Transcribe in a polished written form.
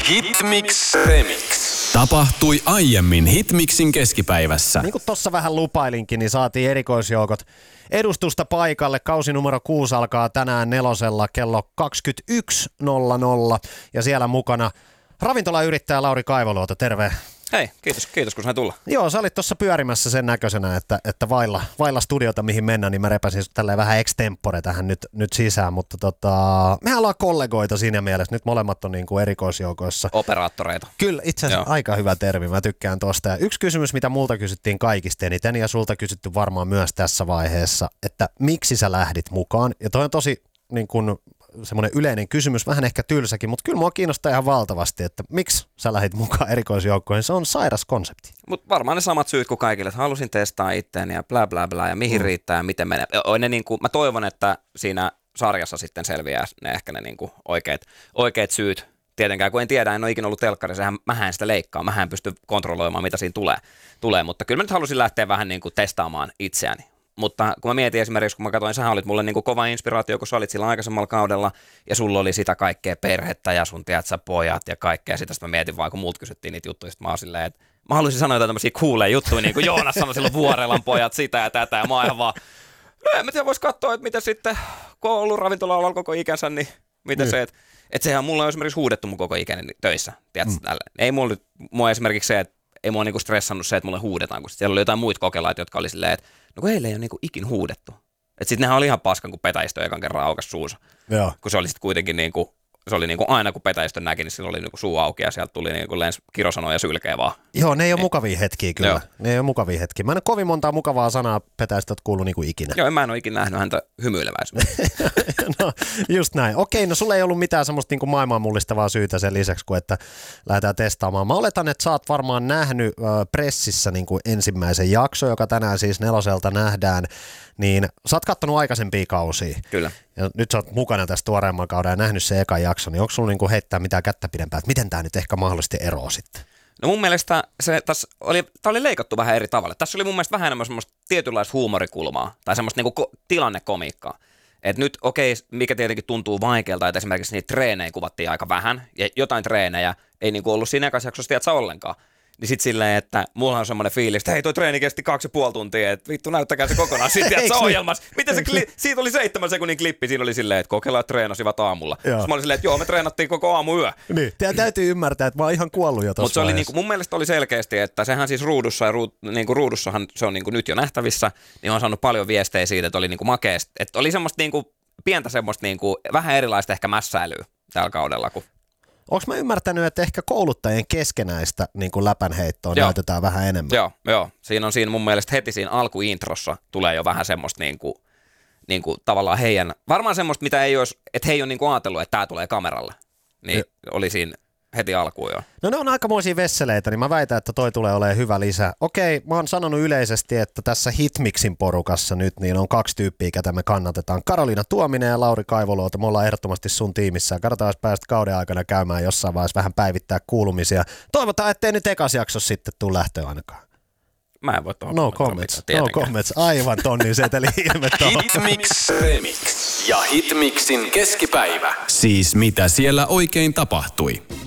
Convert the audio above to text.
Hitmix Remix. Tapahtui aiemmin Hitmixin keskipäivässä. Niin kuin tuossa vähän lupailinkin, niin saatiin erikoisjoukot edustusta paikalle. Kausi numero 6 alkaa tänään 4 kello 21.00 ja siellä mukana ravintolayrittäjä Lauri Kaivoluoto. Terve. Hei, kiitos kun sain tulla. Joo, sä olit tuossa pyörimässä sen näköisenä, että vailla studiota mihin mennä, niin mä repäsin tälleen vähän extempore tähän nyt sisään, mutta mehän ollaan kollegoita siinä mielessä, nyt molemmat on niin kuin erikoisjoukoissa. Operaattoreita. Kyllä, itse asiassa aika hyvä termi, mä tykkään tosta. Ja yksi kysymys, mitä multa kysyttiin kaikista eniten, ja sulta kysytty varmaan myös tässä vaiheessa, että miksi sä lähdit mukaan, ja toi on tosi niin kuin semmoinen yleinen kysymys, vähän ehkä tylsäkin, mutta kyllä mua kiinnostaa ihan valtavasti, että miksi sä lähdit mukaan erikoisjoukkoihin. Se on sairas konsepti. Mutta varmaan ne samat syyt kuin kaikille, että halusin testaa itseäni ja bla bla bla ja mihin riittää ja miten menee. Mä toivon, että siinä sarjassa sitten selviää ne niinku oikeat syyt. Tietenkään kun en tiedä, en ole ikinä ollut telkkarissa, mähän sitä leikkaa, mähän pysty kontrolloimaan mitä siinä tulee. Mutta kyllä mä nyt halusin lähteä vähän niinku testaamaan itseäni. Mutta kun mä mietin esimerkiksi, kun mä katsoin, sähän olit mulle niin kuin kova inspiraatio, kun sä olit sillä aikaisemmalla kaudella, ja sulla oli sitä kaikkea perhettä, ja sun tiedät sä pojat ja kaikkea, sitä mä mietin vaan, kun muut kysyttiin niitä juttuja, sit mä oon silleen, että mä haluaisin sanoa jotain tämmöisiä cooleja juttuja, niin kuin Joonas sanoi silloin Vuorelan pojat, sitä ja tätä, ja mä oon ihan vaan, en mä tiedä, vois katsoa, että miten sitten, kun on ollut ravintola-alalla koko ikänsä, niin miten se, että sehän mulla on esimerkiksi huudettu mun koko ikäni töissä, tiedätkö, ei mua esimerkiksi se, että ei mua niinku stressannut se, että mulle huudetaan, kun siellä oli jotain muita kokelaita, jotka oli silleen, että no kun heille ei ole niinku ikin huudettu. Että sit nehän oli ihan paskan, kun petäjistö ekan kerran aukas suunsa. Joo. Kun se oli sit kuitenkin niinku, se oli niinku aina kun petäjistön näki, niin sillä oli niinku suu auki ja sieltä tuli niinku lens kirosanoja sylkeä vaan. Joo, ne ei ole mukavia hetkiä kyllä. Joo. Ne ei ole mukavia hetkiä. Mä en ole kovin montaa mukavaa sanaa petäjistöltä kuullut niinku ikinä. Joo, mä en ole ikinä nähnyt häntä hymyileväis. No, just näin. Okei, no sulla ei ollut mitään semmoista niinku maailman mullistavaa syytä sen lisäksi, kuin että lähdetään testaamaan. Mä oletan, että sä oot varmaan nähnyt pressissä niinku ensimmäisen jakson, joka tänään siis 4 nähdään, niin sä oot kattonut aikaisempia kausia. Kyllä. Ja nyt sä oot mukana tässä tuoreemman kauden ja nähnyt se ekan jakson, niin onko sulla niinku heittää mitään kättä pidempään, että miten tää nyt ehkä mahdollisesti eroaa sitten? No mun mielestä tää oli leikattu vähän eri tavalla. Tässä oli mun mielestä vähän enemmän semmoista tietynlaista huumorikulmaa tai semmoista niinku tilannekomiikkaa. Et nyt mikä tietenkin tuntuu vaikealta, että esimerkiksi niitä treenejä kuvattiin aika vähän ja jotain treenejä ei niinku ollut siinä ekassa jaksossa tiedätkö ollenkaan. Niin sit silleen, että mulla on semmoinen fiilis, että hei toi treeni kesti 2,5 tuntia, että vittu näyttäkää se kokonaan siitä ohjelmassa. Miten se siitä oli 7 sekunnin klippi, siinä oli silleen, että kokeillaan treenasivat aamulla. Sitten mä olin silleen, että joo me treenattiin koko aamu yö. Niin, täytyy ymmärtää, että mä oon ihan kuollut jo tossa. Mutta se oli niinku, mun mielestä oli selkeästi, että sehän siis ruudussa ja niinku ruudussahan se on niinku nyt jo nähtävissä, niin on saanut paljon viestejä siitä, että oli niinku makeasti, että oli semmoista niinku pientä semmoista niinku vähän erilaista ehkä mässäilyä tällä kaudella kuin. Onko mä ymmärtänyt, että ehkä kouluttajien keskenäistä niin kuin läpänheittoa näytetään vähän enemmän? Joo. Siinä mun mielestä heti siinä alkuintrossa tulee jo vähän semmoista niin kuin tavallaan heidän, varmaan semmoista, mitä ei olisi, että he ei ole niin kuin ajatellut, että tämä tulee kameralle. Niin oli siinä heti alkuun jo. No ne on aikamoisia vesseleitä, niin mä väitän, että toi tulee olemaan hyvä lisä. Okei, mä oon sanonut yleisesti, että tässä Hitmixin porukassa nyt niin on 2 tyyppiä, ketä me kannatetaan. Karoliina Tuominen ja Lauri Kaivoluoto. Me ollaan ehdottomasti sun tiimissä. Katsotaan, jos päästä kauden aikana käymään jossain vaiheessa vähän päivittää kuulumisia. Toivotaan, ettei nyt ekas jaksossa sitten tule lähtöä ainakaan. Mä en voi tuohon No comments. Aivan tonnin seteli ilme tuohon. Hitmix Remix ja Hitmixin keskipäivä. Siis mitä siellä oikein tapahtui?